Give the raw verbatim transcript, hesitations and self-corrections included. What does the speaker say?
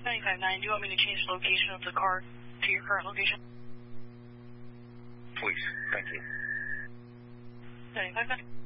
seventy-five nine, do you want me to change the location of the car to your current location? Please, thank you. seventy-five nine.